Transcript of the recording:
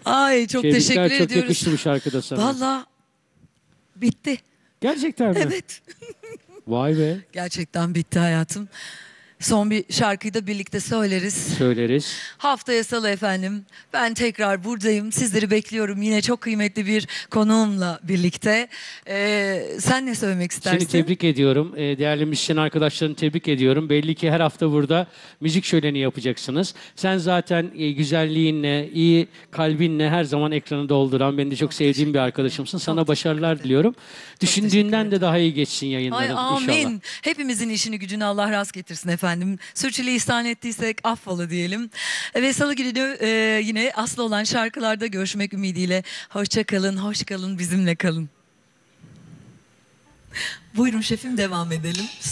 Ay çok Tebrikler, teşekkür çok ediyoruz. yakıştı bu şarkıda sana. Vallahi bitti. Gerçekten mi? Evet. Vay be. Gerçekten bitti hayatım. Son bir şarkıyı da birlikte söyleriz. Söyleriz. Haftaya Salı efendim. Ben tekrar buradayım. Sizleri bekliyorum. Yine çok kıymetli bir konuğumla birlikte. Sen ne söylemek istersin? Seni tebrik ediyorum. Değerli müzisyen arkadaşlarını tebrik ediyorum. Belli ki her hafta burada müzik şöleni yapacaksınız. Sen zaten güzelliğinle, iyi kalbinle her zaman ekranı dolduran, beni de çok sevdiğim bir arkadaşımsın. Sana başarılar diliyorum. Düşündüğünden de daha iyi geçsin Ay yayınların amin. inşallah. Hepimizin işini gücünü Allah rast getirsin efendim. Sürçülisan ettiysek affola diyelim. Ve Salı günü yine aslı olan şarkılarda görüşmek ümidiyle. Hoşça kalın, hoş kalın, bizimle kalın. Buyurun şefim, devam edelim.